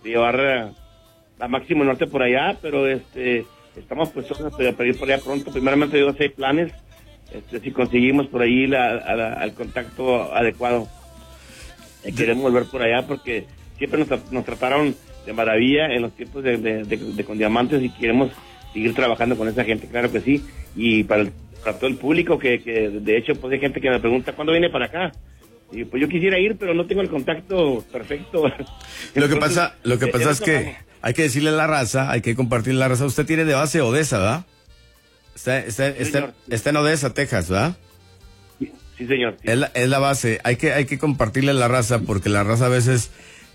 llevar a Máximo Norte por allá, pero estamos puestos a pedir por allá pronto. Primeramente yo sé planes, si conseguimos por ahí al contacto adecuado. Queremos volver por allá porque siempre nos trataron de maravilla en los tiempos de Con Diamantes y queremos seguir trabajando con esa gente, claro que sí. Y para todo el público que de hecho pues hay gente que me pregunta ¿cuándo viene para acá? Y pues yo quisiera ir, pero no tengo el contacto perfecto. Lo que pasa es que hay que decirle a la raza, hay que compartir la raza. Usted tiene de base Odessa, ¿verdad? Está en Odessa, Texas, ¿verdad? Sí, señor. Sí. Es la base. Hay que compartirle a la raza porque la raza a veces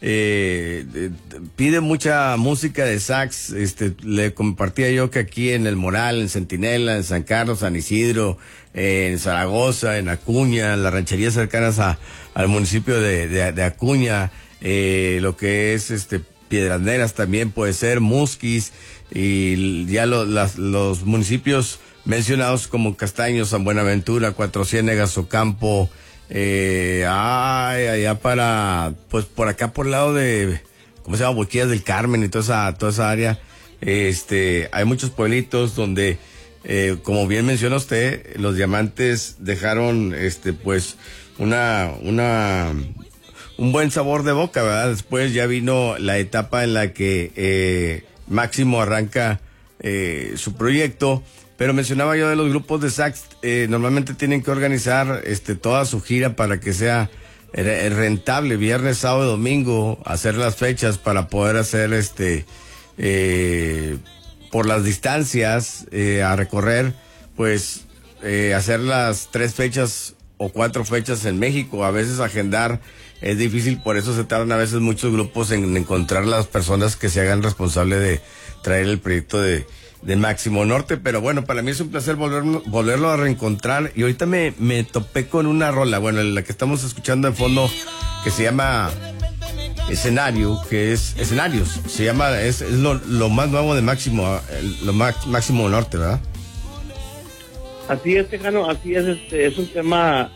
pide mucha música de sax. Le compartía yo que aquí en El Moral, en Centinela, en San Carlos, San Isidro, en Zaragoza, en Acuña, en las rancherías cercanas al municipio de Acuña, lo que es Piedras Negras también puede ser, Musquis, y ya los municipios mencionados como Castaños, San Buenaventura, Cuatro Ciénegas, Ocampo, allá pues por acá por el lado de, ¿cómo se llama? Boquillas del Carmen y toda esa área. Hay muchos pueblitos donde, como bien menciona usted, los Diamantes dejaron, pues, un buen sabor de boca, ¿verdad? Después ya vino la etapa en la que, Máximo arranca, su proyecto. Pero mencionaba yo de los grupos de sax, normalmente tienen que organizar toda su gira para que sea rentable, viernes, sábado, domingo, hacer las fechas para poder hacer por las distancias a recorrer, pues hacer las 3 fechas o 4 fechas en México. A veces agendar es difícil, por eso se tardan a veces muchos grupos en encontrar las personas que se hagan responsables de traer el proyecto de Máximo Norte. Pero bueno, para mí es un placer volverlo a reencontrar. Y ahorita me topé con una rola, bueno, la que estamos escuchando en fondo, que se llama Escenarios, se llama, es lo más nuevo de Máximo, Máximo Norte, ¿verdad? Así es, Tejano, así es. Es un tema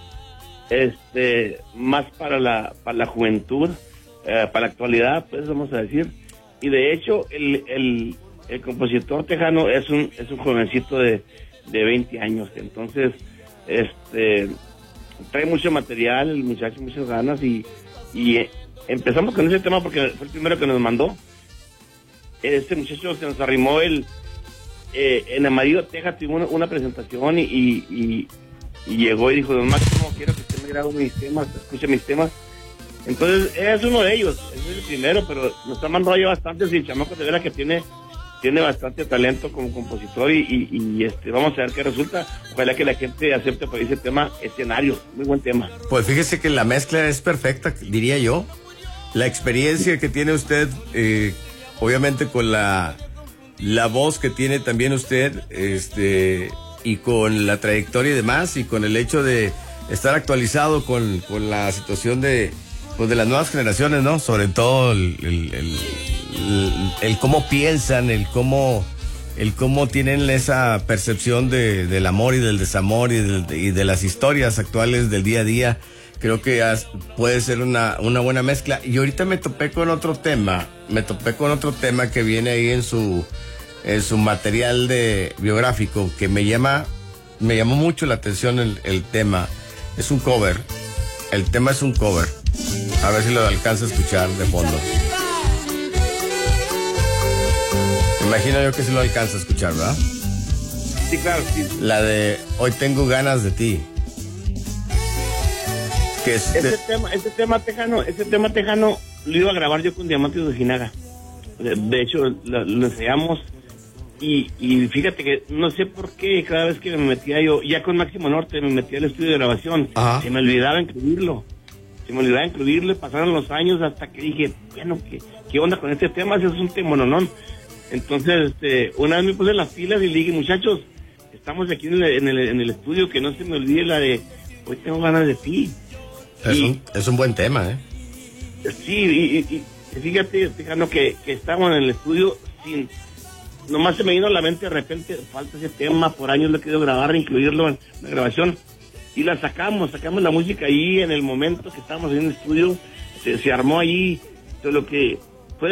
más para la juventud, para la actualidad, pues vamos a decir. Y de hecho el compositor tejano es un jovencito de 20 años, entonces trae mucho material, el muchacho, muchas ganas, y empezamos con ese tema porque fue el primero que nos mandó. Este muchacho se nos arrimó en Amarillo, Texas, tuvimos una presentación y llegó y dijo: don Máximo, quiero que usted me grabe mis temas, escuche mis temas. Entonces es uno de ellos, es el primero, pero nos ha mandado ya bastantes, y el chamaco de veras que tiene bastante talento como compositor, y vamos a ver qué resulta. Ojalá que la gente acepte por ese tema, Escenarios, muy buen tema. Pues fíjese que la mezcla es perfecta, diría yo. La experiencia que tiene usted, obviamente con la voz que tiene también usted, y con la trayectoria y demás, y con el hecho de estar actualizado con la situación de las nuevas generaciones, ¿no? Sobre todo el cómo piensan, el cómo tienen esa percepción del amor y del desamor y de las historias actuales del día a día. Creo que puede ser una buena mezcla. Y ahorita me topé con otro tema que viene ahí en su material biográfico, que me llamó mucho la atención el tema. Es un cover. El tema es un cover. A ver si lo alcanza a escuchar de fondo. Imagino yo que sí lo alcanza a escuchar, ¿verdad? Sí, claro, sí. La de Hoy tengo ganas de ti. Que Ese tema tejano lo iba a grabar yo con Diamantes de Ojinaga. De hecho, lo ensayamos, y fíjate que no sé por qué cada vez que me metía yo, ya con Máximo Norte, me metía al estudio de grabación, se me olvidaba incluirlo, pasaron los años hasta que dije, bueno, ¿qué onda con este tema? Ese es un temononón. Entonces, una vez me puse las pilas y le dije: muchachos, estamos aquí en el estudio, que no se me olvide la de Hoy tengo ganas de ti. Es un buen tema, ¿eh? Sí, y fíjate, Tejano, que estábamos en el estudio nomás se me vino a la mente de repente, falta ese tema, por años lo he querido grabar, incluirlo en la grabación, y la sacamos la música ahí en el momento que estábamos en el estudio, se armó ahí, todo lo que